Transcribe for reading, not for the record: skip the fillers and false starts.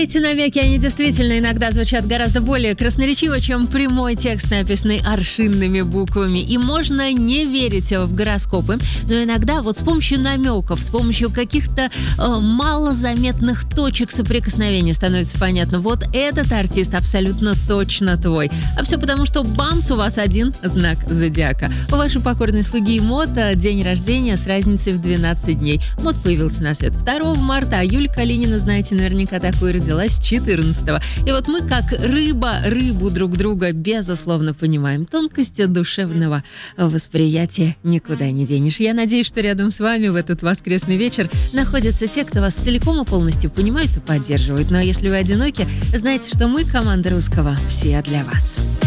Эти намеки, они действительно иногда звучат гораздо более красноречиво, чем прямой текст, написанный аршинными буквами. И можно не верить в гороскопы, но иногда вот с помощью намеков, с помощью каких-то малозаметных точек соприкосновения становится понятно, вот этот артист абсолютно точно твой. А все потому, что бамс, у вас один знак зодиака. У вашей покорной слуги Мод день рождения с разницей в 12 дней. Мод появился на свет 2 марта, а Юлия Калинина, знаете, наверняка такой, родилась 14-го. И вот мы, как рыбу друг друга, безусловно, понимаем. Тонкости душевного восприятия никуда не денешь. Я надеюсь, что рядом с вами в этот воскресный вечер находятся те, кто вас целиком и полностью понимают и поддерживают. Ну а если вы одиноки, знайте, что мы, команда Русского, все для вас.